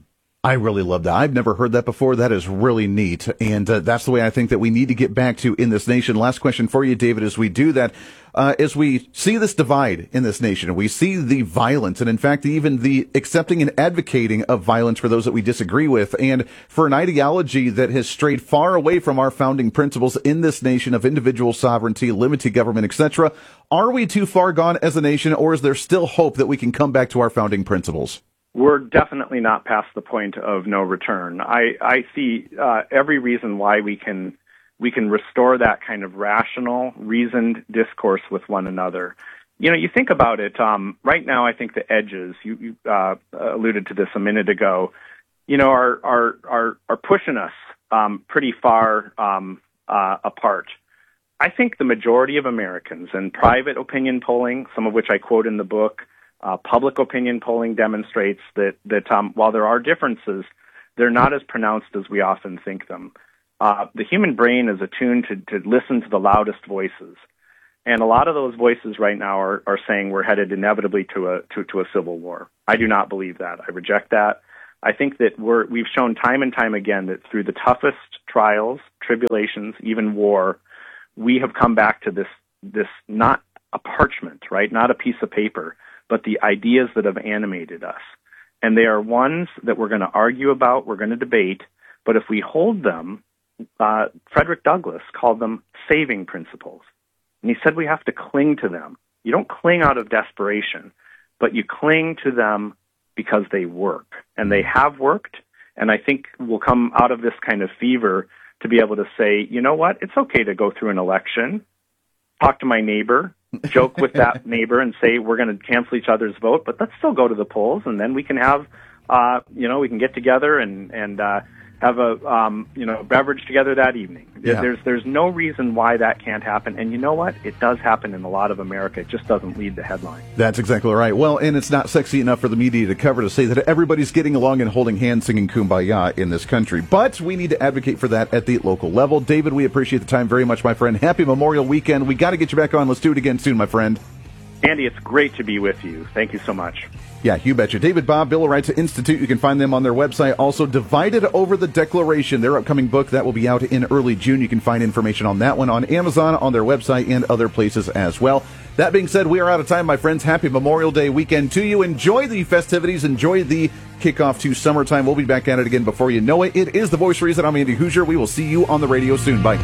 I really love that. I've never heard that before. That is really neat. And uh, that's the way I think that we need to get back to in this nation. Last question for you, David, as we do that. Uh, as we see this divide in this nation, we see the violence, and in fact, even the accepting and advocating of violence for those that we disagree with, and for an ideology that has strayed far away from our founding principles in this nation of individual sovereignty, limited government, et cetera. Are we too far gone as a nation, or is there still hope that we can come back to our founding principles? We're definitely not past the point of no return. I, I see uh, every reason why we can we can restore that kind of rational, reasoned discourse with one another. You know, you think about it, um, right now I think the edges, you, you uh, alluded to this a minute ago, you know, are are are, are pushing us um, pretty far um, uh, apart. I think the majority of Americans, and private opinion polling, some of which I quote in the book, uh, public opinion polling demonstrates that, that um, while there are differences, they're not as pronounced as we often think them. Uh, the human brain is attuned to, to listen to the loudest voices. And a lot of those voices right now are, are saying we're headed inevitably to a to, to a civil war. I do not believe that. I reject that. I think that we're, we've shown time and time again that through the toughest trials, tribulations, even war, we have come back to this, this not a parchment, right, not a piece of paper, but the ideas that have animated us. And they are ones that we're going to argue about, we're going to debate, but if we hold them, uh, Frederick Douglass called them saving principles. And he said we have to cling to them. You don't cling out of desperation, but you cling to them because they work. And they have worked, and I think we'll come out of this kind of fever to be able to say, you know what, it's okay to go through an election, talk to my neighbor, joke with that neighbor and say we're going to cancel each other's vote, but let's still go to the polls, and then we can have, uh, you know, we can get together and, and uh, have a, um, you know, beverage together that evening. Yeah. There's there's no reason why that can't happen. And you know what? It does happen in a lot of America. It just doesn't lead the headline. That's exactly right. Well, and it's not sexy enough for the media to cover to say that everybody's getting along and holding hands singing Kumbaya in this country. But we need to advocate for that at the local level. David, we appreciate the time very much, my friend. Happy Memorial Weekend. We got to get you back on. Let's do it again soon, my friend. Andy, it's great to be with you. Thank you so much. Yeah, you betcha. David Bobb, Bill of Rights Institute. You can find them on their website. Also, Divided Over the Declaration, their upcoming book that will be out in early June. You can find information on that one on Amazon, on their website, and other places as well. That being said, we are out of time, my friends. Happy Memorial Day weekend to you. Enjoy the festivities. Enjoy the kickoff to summertime. We'll be back at it again before you know it. It is The Voice of Reason. I'm Andy Hoosier. We will see you on the radio soon. Bye.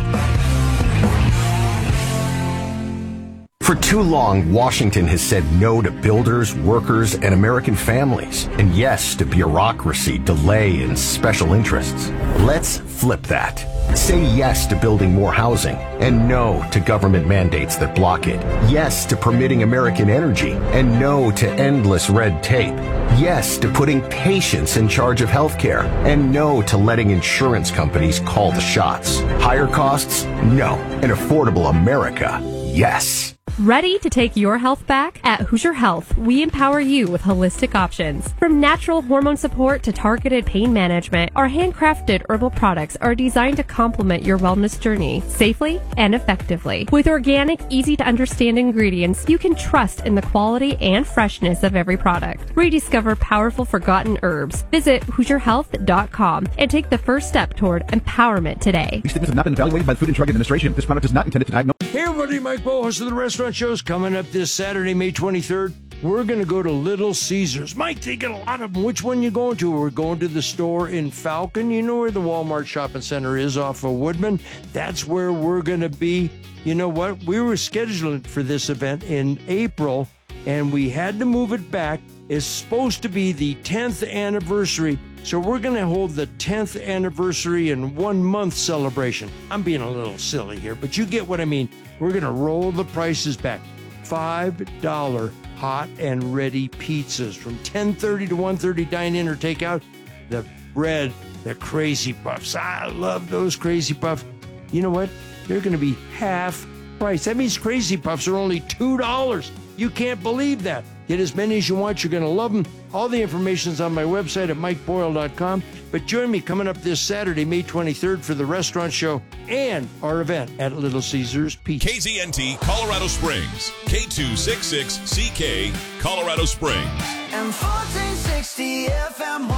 For too long, Washington has said no to builders, workers, and American families, and yes to bureaucracy, delay, and special interests. Let's flip that. Say yes to building more housing, and no to government mandates that block it. Yes to permitting American energy, and no to endless red tape. Yes to putting patients in charge of healthcare, and no to letting insurance companies call the shots. Higher costs? No. An affordable America? Yes. Ready to take your health back? At Hoosier Health, we empower you with holistic options. From natural hormone support to targeted pain management, our handcrafted herbal products are designed to complement your wellness journey safely and effectively. With organic, easy-to-understand ingredients, you can trust in the quality and freshness of every product. Rediscover powerful forgotten herbs. Visit Hoosier Health dot com and take the first step toward empowerment today. These statements have not been evaluated by the Food and Drug Administration. This product is not intended to diagnose. Hey everybody, Mike Bowe, host of the Restaurant Show's coming up this Saturday, May twenty-third. We're going to go to Little Caesars. Mike, they get a lot of them. Which one you going to? We're going to the store in Falcon. You know where the Walmart Shopping Center is off of Woodman? That's where we're going to be. You know what? We were scheduled for this event in April, and we had to move it back. It's supposed to be the tenth anniversary, so we're going to hold the tenth anniversary and one-month celebration. I'm being a little silly here, but you get what I mean. We're going to roll the prices back. five dollars hot and ready pizzas from ten thirty to one thirty, dine-in or take-out. The bread, the Crazy Puffs. I love those Crazy Puffs. You know what? They're going to be half price. That means Crazy Puffs are only two dollars. You can't believe that. Get as many as you want. You're going to love them. All the information is on my website at mike boyle dot com. But join me coming up this Saturday, May twenty-third, for the Restaurant Show and our event at Little Caesars Pizza. K Z N T, Colorado Springs. K two sixty-six C K, Colorado Springs. And fourteen sixty F M one oh one.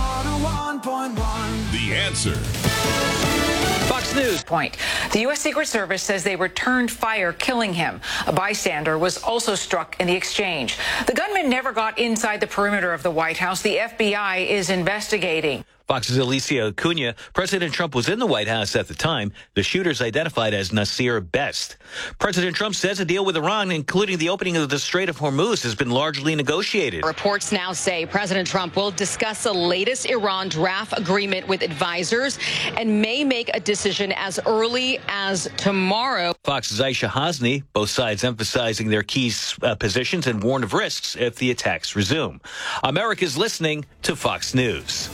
one point one. The Answer. Fox News point. The U S. Secret Service says they returned fire, killing him. A bystander was also struck in the exchange. The gunman never got inside the perimeter of the White House. The F B I is investigating. Fox's Alicia Acuna. President Trump was in the White House at the time. The shooter's identified as Nasir Best. President Trump says a deal with Iran, including the opening of the Strait of Hormuz, has been largely negotiated. Reports now say President Trump will discuss the latest Iran draft agreement with advisors and may make a decision as early as tomorrow. Fox's Aisha Hasni. Both sides emphasizing their key uh, positions and warn of risks if the attacks resume. America's listening to Fox News.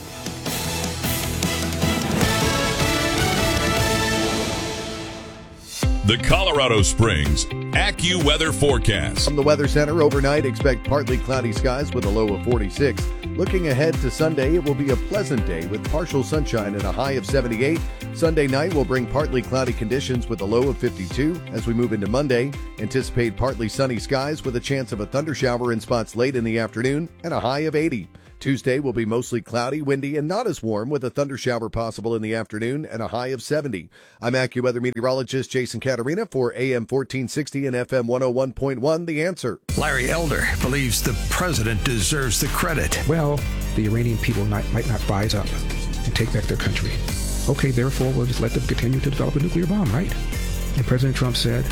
The Colorado Springs AccuWeather forecast. From the Weather Center, overnight expect partly cloudy skies with a low of forty-six. Looking ahead to Sunday, it will be a pleasant day with partial sunshine and a high of seventy-eight. Sunday night will bring partly cloudy conditions with a low of fifty-two. As we move into Monday, anticipate partly sunny skies with a chance of a thundershower in spots late in the afternoon and a high of eighty. Tuesday will be mostly cloudy, windy, and not as warm with a thundershower possible in the afternoon and a high of seventy. I'm AccuWeather meteorologist Jason Caterina for A M fourteen sixty and F M one oh one point one, The Answer. Larry Elder believes the president deserves the credit. Well, the Iranian people might, might not rise up and take back their country. Okay, therefore, we'll just let them continue to develop a nuclear bomb, right? And President Trump said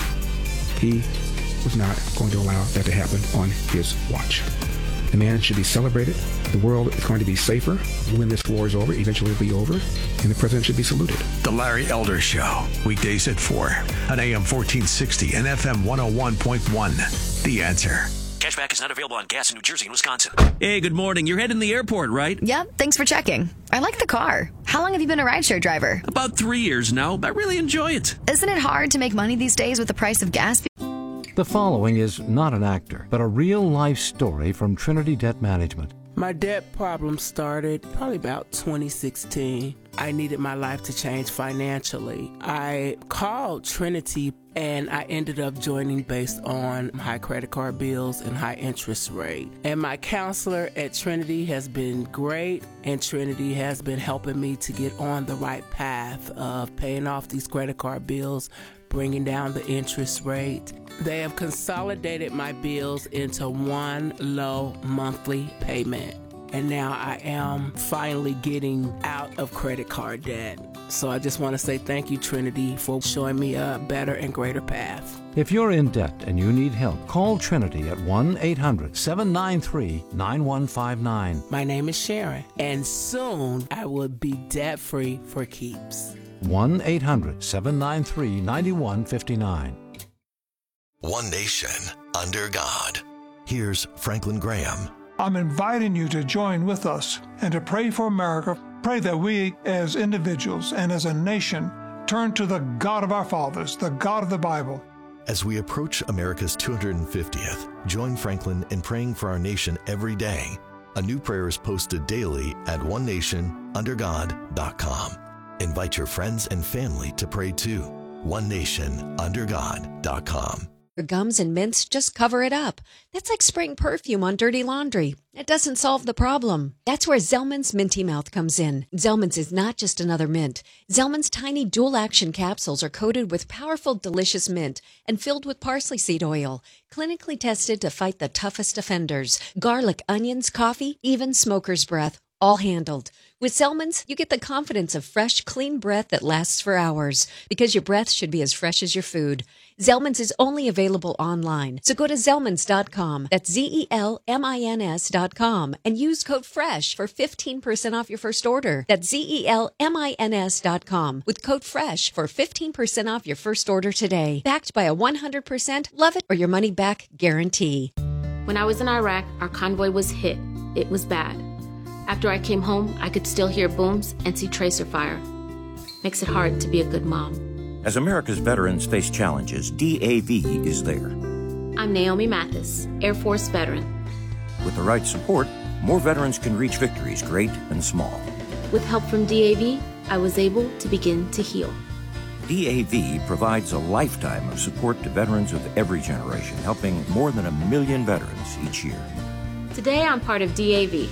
he was not going to allow that to happen on his watch. The man should be celebrated. The world is going to be safer when this war is over. Eventually it'll be over. And the president should be saluted. The Larry Elder Show, weekdays at four on A M fourteen sixty and F M one oh one point one. The Answer. Cashback is not available on gas in New Jersey and Wisconsin. Hey, good morning. You're heading to the airport, right? Yep, thanks for checking. I like the car. How long have you been a rideshare driver? About three years now. I really enjoy it. Isn't it hard to make money these days with the price of gas? The following is not an actor, but a real-life story from Trinity Debt Management. My debt problem started probably about twenty sixteen. I needed my life to change financially. I called Trinity and I ended up joining based on high credit card bills and high interest rate. And my counselor at Trinity has been great, and Trinity has been helping me to get on the right path of paying off these credit card bills, bringing down the interest rate. They have consolidated my bills into one low monthly payment. And now I am finally getting out of credit card debt. So I just want to say thank you, Trinity, for showing me a better and greater path. If you're in debt and you need help, call Trinity at one eight hundred seven nine three nine one five nine. My name is Sharon, and soon I will be debt-free for keeps. one eight hundred seven nine three nine one five nine. One nation under God. Here's Franklin Graham. I'm inviting you to join with us and to pray for America. Pray that we as individuals and as a nation turn to the God of our fathers, the God of the Bible. As we approach America's two hundred fiftieth, join Franklin in praying for our nation every day. A new prayer is posted daily at one nation under god dot com. Invite your friends and family to pray too. one nation under god dot com. Gums and mints just cover it up. That's like spraying perfume on dirty laundry. It doesn't solve the problem. That's where Zellman's Minty Mouth comes in. Zellman's is not just another mint. Zellman's tiny dual-action capsules are coated with powerful, delicious mint and filled with parsley seed oil, clinically tested to fight the toughest offenders. Garlic, onions, coffee, even smoker's breath, all handled. With Zellman's, you get the confidence of fresh, clean breath that lasts for hours, because your breath should be as fresh as your food. Zellman's is only available online, so go to Zellmans dot com, that's Z E L M I N S dot com, and use code FRESH for fifteen percent off your first order. That's Z E L M I N S dot com, with code FRESH for fifteen percent off your first order today. Backed by a one hundred percent love it or your money back guarantee. When I was in Iraq, our convoy was hit. It was bad. After I came home, I could still hear booms and see tracer fire. Makes it hard to be a good mom. As America's veterans face challenges, D A V is there. I'm Naomi Mathis, Air Force veteran. With the right support, more veterans can reach victories, great and small. With help from D A V, I was able to begin to heal. D A V provides a lifetime of support to veterans of every generation, helping more than a million veterans each year. Today, I'm part of D A V.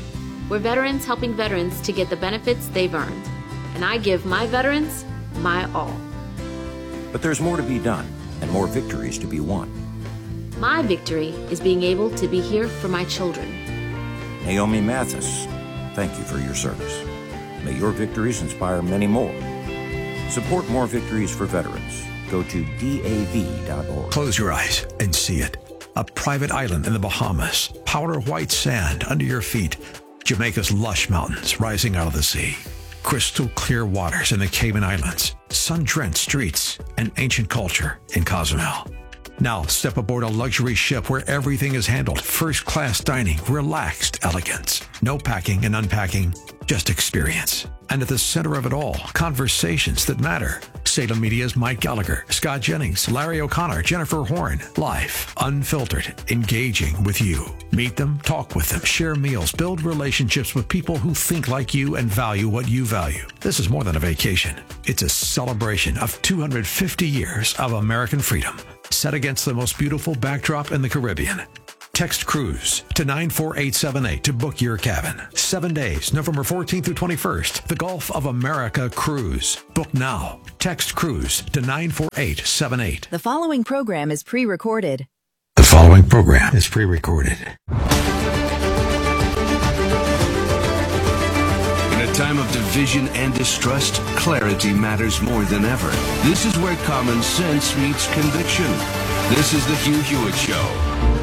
We're veterans helping veterans to get the benefits they've earned. And I give my veterans my all. But there's more to be done and more victories to be won. My victory is being able to be here for my children. Naomi Mathis, thank you for your service. May your victories inspire many more. Support more victories for veterans. Go to D A V dot org. Close your eyes and see it. A private island in the Bahamas, powder white sand under your feet, Jamaica's lush mountains rising out of the sea, crystal clear waters in the Cayman Islands, sun-drenched streets, and ancient culture in Cozumel. Now step aboard a luxury ship where everything is handled first-class dining, relaxed elegance. No packing and unpacking, just experience. And at the center of it all, conversations that matter. Salem Media's Mike Gallagher, Scott Jennings, Larry O'Connor, Jennifer Horn. Live, unfiltered, engaging with you. Meet them, talk with them, share meals, build relationships with people who think like you and value what you value. This is more than a vacation. It's a celebration of two hundred fifty years of American freedom, set against the most beautiful backdrop in the Caribbean. Text cruise to nine four eight seven eight to book your cabin. Seven days, November fourteenth through twenty-first. The Gulf of America Cruise. Book now. Text cruise to nine four eight seven eight. The following program is pre-recorded. The following program is pre-recorded. In a time of division and distrust, clarity matters more than ever. This is where common sense meets conviction. This is the Hugh Hewitt Show.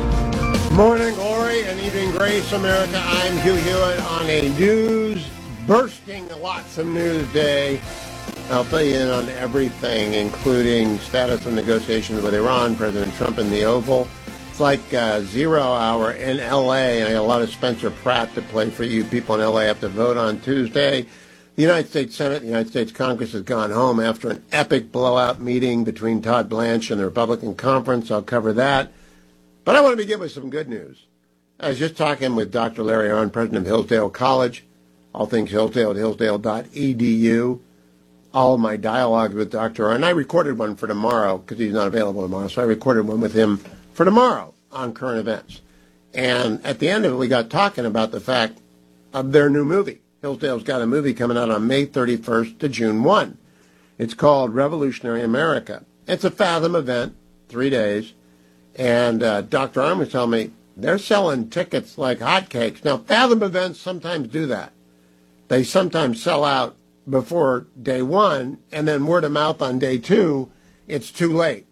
Morning glory and evening grace, America. I'm Hugh Hewitt on a news bursting lots of news day. I'll fill you in on everything, including status of negotiations with Iran, President Trump in the Oval. It's like uh, zero hour in L A, and I got a lot of Spencer Pratt to play for you. People in L A have to vote on Tuesday. The United States Senate, the United States Congress has gone home after an epic blowout meeting between Todd Blanche and the Republican conference. I'll cover that. But I want to begin with some good news. I was just talking with Doctor Larry Arnn, president of Hillsdale College. All things Hillsdale at hillsdale dot e d u. All of my dialogues with Doctor Arnn. I recorded one for tomorrow because he's not available tomorrow. So I recorded one with him for tomorrow on current events. And at the end of it, we got talking about the fact of their new movie. Hillsdale's got a movie coming out on May thirty-first to June first. It's called Revolutionary America. It's a Fathom event, three days. And uh, Doctor Arnn was telling me they're selling tickets like hotcakes. Now, Fathom events sometimes do that. They sometimes sell out before day one, and then word of mouth on day two, it's too late.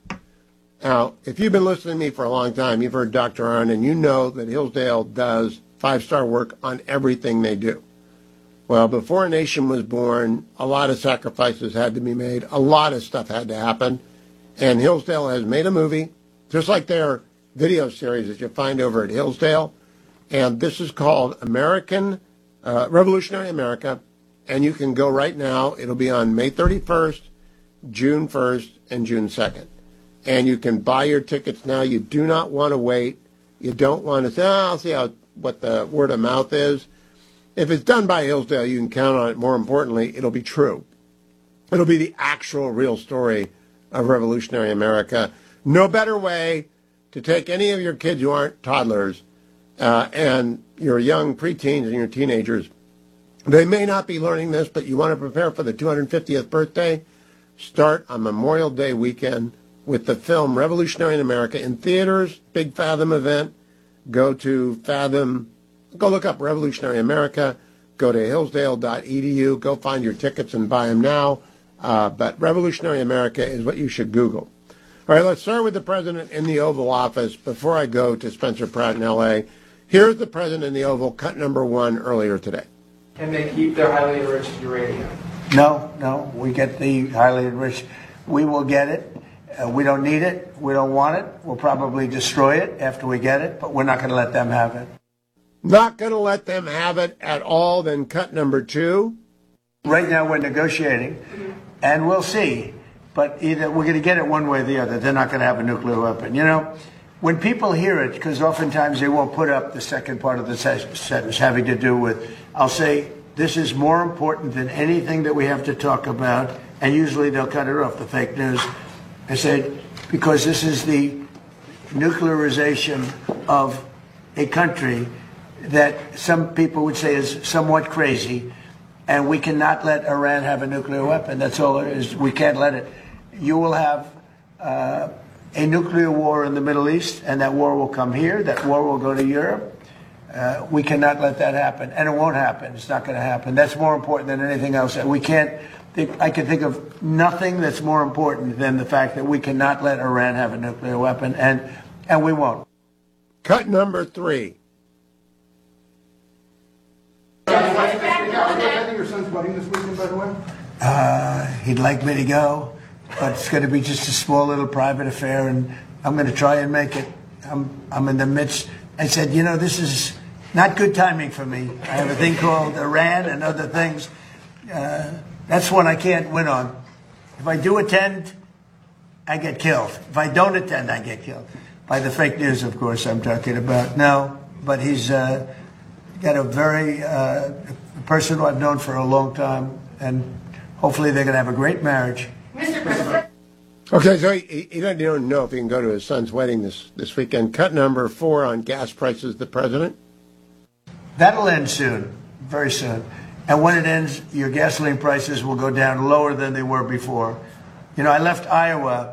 Now, if you've been listening to me for a long time, you've heard Doctor Arnn, and you know that Hillsdale does five-star work on everything they do. Well, before a nation was born, a lot of sacrifices had to be made. A lot of stuff had to happen. And Hillsdale has made a movie, just like their video series that you find over at Hillsdale. And this is called American, uh, Revolutionary America. And you can go right now. It'll be on May thirty-first, June first, and June second. And you can buy your tickets now. You do not want to wait. You don't want to say, oh, I'll see how what the word of mouth is. If it's done by Hillsdale, you can count on it. More importantly, it'll be true. It'll be the actual real story of Revolutionary America. No better way to take any of your kids who aren't toddlers uh, and your young preteens and your teenagers. They may not be learning this, but you want to prepare for the two hundred fiftieth birthday. Start on Memorial Day weekend with the film Revolutionary America in theaters, big Fathom event. Go to Fathom, go look up Revolutionary America, go to hillsdale dot e d u, go find your tickets and buy them now. Uh, but Revolutionary America is what you should Google. All right, let's start with the president in the Oval Office before I go to Spencer Pratt in L A. Here's the president in the Oval, cut number one earlier today. Can they keep their highly enriched uranium? No, no, we get the highly enriched. We will get it. Uh, we don't need it. We don't want it. We'll probably destroy it after we get it, but we're not going to let them have it. Not going to let them have it at all. Then cut number two. Right now we're negotiating, and we'll see. But either we're going to get it one way or the other. They're not going to have a nuclear weapon. You know, when people hear it, because oftentimes they won't put up the second part of the sentence having to do with, I'll say, this is more important than anything that we have to talk about. And usually they'll cut it off, the fake news. I said, because this is the nuclearization of a country that some people would say is somewhat crazy, and we cannot let Iran have a nuclear weapon. That's all it is. We can't let it. You will have uh, a nuclear war in the Middle East, and that war will come here. That war will go to Europe. Uh, we cannot let that happen, and it won't happen. It's not going to happen. That's more important than anything else. We can't think, I can think of nothing that's more important than the fact that we cannot let Iran have a nuclear weapon, and and we won't. Cut number three. Your son's wedding this weekend, by the way? Uh, he'd like me to go, but it's going to be just a small little private affair, and I'm going to try and make it. I'm I'm in the midst. I said, you know, this is not good timing for me. I have a thing called Iran and other things. Uh, that's one I can't win on. If I do attend, I get killed. If I don't attend, I get killed. By the fake news, of course, I'm talking about. No, but he's uh, got a very uh, person who I've known for a long time, and hopefully they're going to have a great marriage. Mister President. Okay, so he, he doesn't know if he can go to his son's wedding this, this weekend. Cut number four on gas prices, the president. That'll end soon, very soon. And when it ends, your gasoline prices will go down lower than they were before. You know, I left Iowa